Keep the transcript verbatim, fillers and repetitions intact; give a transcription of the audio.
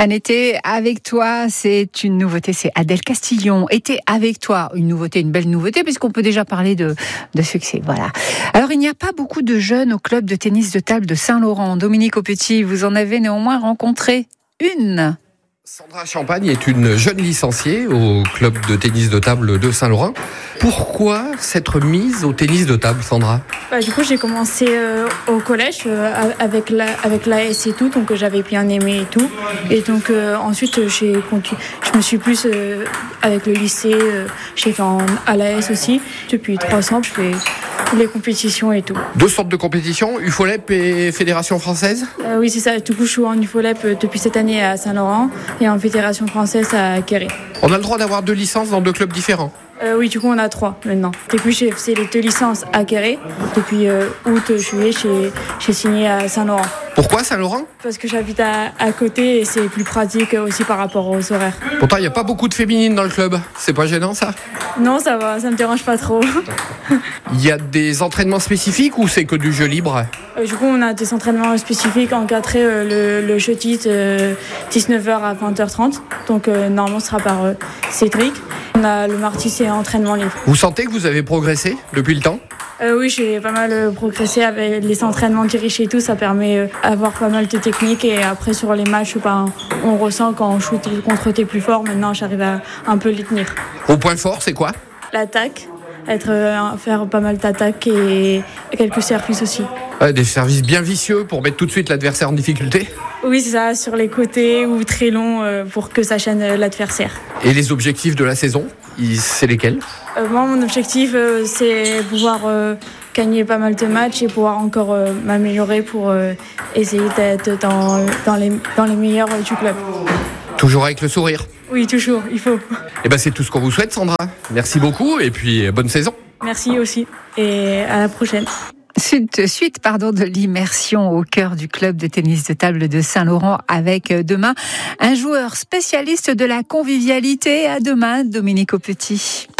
Un été avec toi, c'est une nouveauté, c'est Adèle Castillon. Été avec toi, une nouveauté, une belle nouveauté, puisqu'on peut déjà parler de, de succès. Voilà. Alors, il n'y a pas beaucoup de jeunes au club de tennis de table de Saint-Laurent. Dominique Aupetit, vous en avez néanmoins rencontré une. Sandra Champagne est une jeune licenciée au club de tennis de table de Saint-Laurent. Pourquoi s'être mise au tennis de table, Sandra ? Bah, du coup, j'ai commencé euh, au collège euh, avec la avec l'A S et tout, donc euh, j'avais bien aimé et tout. Et donc euh, ensuite, j'ai continu... je me suis plus euh, avec le lycée, euh, j'ai fait en, à l'A S aussi. Depuis trois ans, je fais les compétitions et tout. Deux sortes de compétitions, U F O L E P et Fédération Française ? euh, Oui, c'est ça. Du coup, je suis en U F O L E P depuis cette année à Saint-Laurent et en Fédération Française à Quéré. On a le droit d'avoir deux licences dans deux clubs différents ? Euh, oui, du coup, on a trois maintenant. Depuis, j'ai fait les deux licences à Quéré. Depuis euh, août, juillet, j'ai, j'ai signé à Saint-Laurent. Pourquoi Saint-Laurent ? Parce que j'habite à, à côté et c'est plus pratique aussi par rapport aux horaires. Pourtant, il n'y a pas beaucoup de féminines dans le club. C'est pas gênant, ça ? Non, ça va, ça me dérange pas trop. Il y a des entraînements spécifiques ou c'est que du jeu libre ? euh, Du coup, on a des entraînements spécifiques encadrés. Euh, le, le jeu titre, euh, dix-neuf heures à vingt heures trente. Donc, euh, normalement, ce sera par euh, Cédric. On a le mardi, c'est entraînement libre. Vous sentez que vous avez progressé depuis le temps ? Euh, oui, j'ai pas mal euh, progressé avec les entraînements dirigés et tout. Ça permet d'avoir euh, pas mal de techniques. Et après, sur les matchs, ben, on ressent quand on shoot contre tes plus forts. Maintenant, j'arrive à un peu les tenir. Au point fort, c'est quoi ? L'attaque, être, euh, faire pas mal d'attaques et quelques services aussi. Ouais, des services bien vicieux pour mettre tout de suite l'adversaire en difficulté ? Oui, c'est ça, sur les côtés ou très longs euh, pour que ça chaîne euh, l'adversaire. Et les objectifs de la saison, c'est lesquels ? euh, Moi, mon objectif, euh, c'est pouvoir euh, gagner pas mal de matchs et pouvoir encore euh, m'améliorer pour euh, essayer d'être dans, dans, les, dans les meilleurs euh, du club. Toujours avec le sourire ? Oui, toujours, il faut. Eh ben, c'est tout ce qu'on vous souhaite, Sandra. Merci beaucoup et puis bonne saison. Merci aussi et à la prochaine. Suite, suite pardon, de l'immersion au cœur du club de tennis de table de Saint-Laurent avec demain un joueur spécialiste de la convivialité. À demain, Dominique Aupetit.